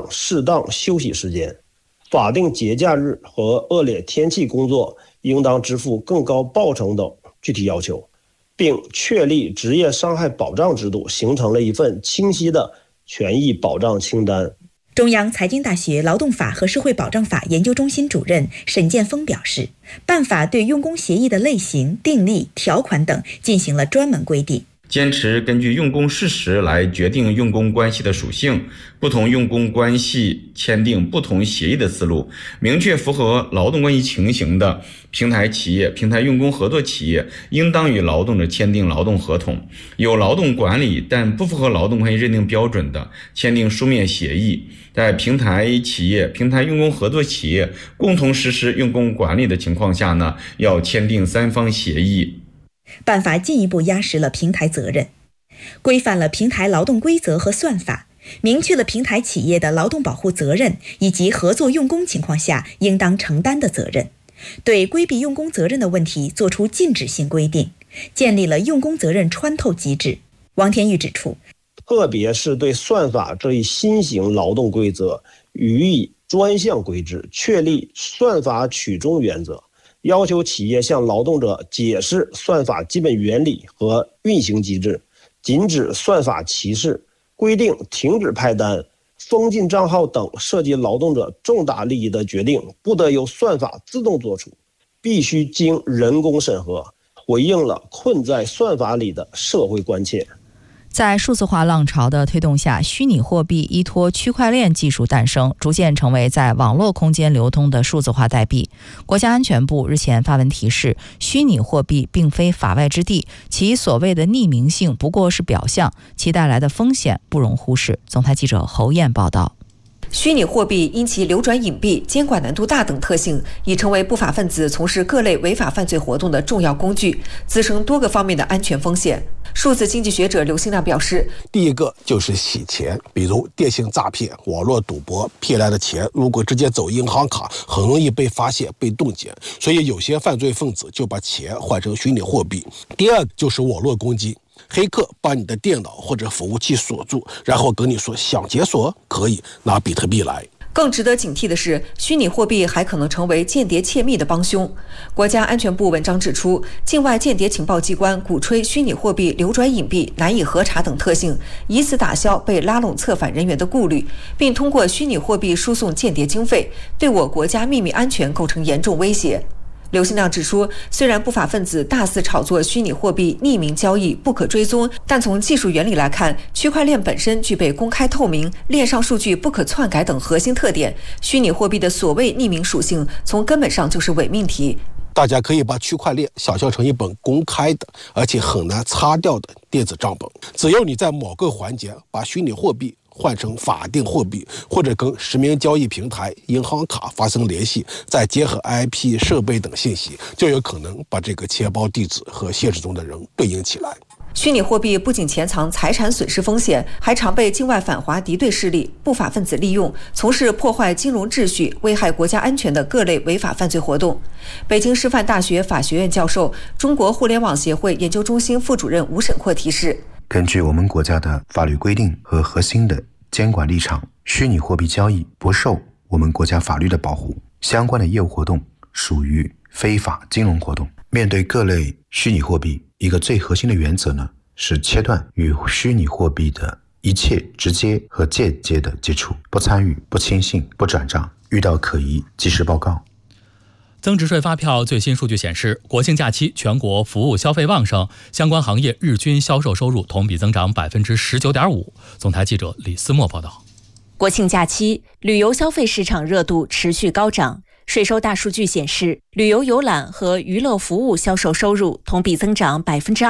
适当休息时间。法定节假日和恶劣天气工作应当支付更高报酬等具体要求，并确立职业伤害保障制度，形成了一份清晰的权益保障清单。 中央财经大学劳动法和社会保障法研究中心主任沈建峰表示，办法对用工协议的类型、订立、条款等进行了专门规定， 坚持根据用工事实来决定用工关系的属性，不同用工关系签订不同协议的思路，明确符合劳动关系情形的平台企业、平台用工合作企业应当与劳动者签订劳动合同，有劳动管理但不符合劳动关系认定标准的，签订书面协议。在平台企业、平台用工合作企业共同实施用工管理的情况下呢，要签订3方协议。 办法进一步压实了平台责任，规范了平台劳动规则和算法，明确了平台企业的劳动保护责任以及合作用工情况下应当承担的责任，对规避用工责任的问题作出禁止性规定，建立了用工责任穿透机制。王天玉指出， 特别是对算法这一新型劳动规则予以专项规制，确立算法取中原则，要求企业向劳动者解释算法基本原理和运行机制，禁止算法歧视，规定停止派单、封禁账号等涉及劳动者重大利益的决定不得由算法自动作出，必须经人工审核，回应了困在算法里的社会关切。 在数字化浪潮的推动下，虚拟货币依托区块链技术诞生，逐渐成为在网络空间流通的数字化代币。国家安全部日前发文提示，虚拟货币并非法外之地，其所谓的匿名性不过是表象，其带来的风险不容忽视。总台记者侯燕报道。 虚拟货币因其流转隐蔽、监管难度大等特性，已成为不法分子从事各类违法犯罪活动的重要工具，滋生多个方面的安全风险。数字经济学者刘新亮表示， 第一个就是洗钱，比如电信诈骗、网络赌博骗来的钱，如果直接走银行卡，很容易被发现、被冻结，所以有些犯罪分子就把钱换成虚拟货币。第二就是网络攻击。黑客把你的电脑或者服务器锁住，然后跟你说想解锁可以拿比特币来。 更值得警惕的是，虚拟货币还可能成为间谍窃密的帮凶。国家安全部文章指出，境外间谍情报机关鼓吹虚拟货币流转隐蔽、难以核查等特性，以此打消被拉拢策反人员的顾虑，并通过虚拟货币输送间谍经费，对我国家秘密安全构成严重威胁。刘新亮指出，虽然不法分子大肆炒作虚拟货币匿名交易不可追踪，但从技术原理来看，区块链本身具备公开透明、链上数据不可篡改等核心特点。虚拟货币的所谓匿名属性，从根本上就是伪命题。 大家可以把区块链想象成一本公开的，而且很难擦掉的电子账本。只要你在某个环节把虚拟货币换成法定货币，或者跟实名交易平台、银行卡发生联系，再结合 IP 设备等信息，就有可能把这个钱包地址和现实中的人对应起来。 虚拟货币不仅潜藏财产损失风险，还常被境外反华敌对势力、不法分子利用，从事破坏金融秩序、危害国家安全的各类违法犯罪活动。北京师范大学法学院教授、中国互联网协会研究中心副主任吴沈阔提示， 根据我们国家的法律规定和核心的监管立场，虚拟货币交易不受我们国家法律的保护，相关的业务活动属于非法金融活动。面对各类虚拟货币，一个最核心的原则呢，是切断与虚拟货币的一切直接和间接的接触，不参与、不轻信、不转账，遇到可疑及时报告。 增值税发票最新数据显示，国庆假期全国服务消费旺盛，相关行业日均销售收入同比增长 19.5%。 总台记者李思墨报道。 国庆假期，旅游消费市场热度持续高涨。税收大数据显示，旅游游览和娱乐服务销售收入同比增长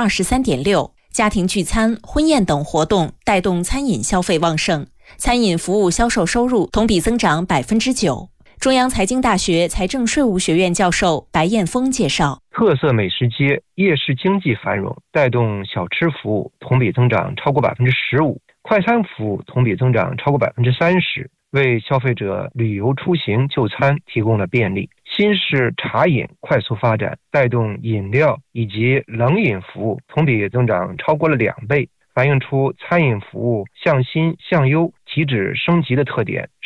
23.6%， 家庭聚餐、婚宴等活动带动餐饮消费旺盛，餐饮服务销售收入同比增长 9%。中央财经大学财政税务学院教授白彦峰介绍， 特色美食街、夜市经济繁荣，带动小吃服务同比增长超过 15%， 快餐服务同比增长超过 30%， 为消费者旅游出行就餐提供了便利。新式茶饮快速发展，带动饮料以及冷饮服务同比增长超过了2倍，反映出餐饮服务向新向优、提质升级的特点。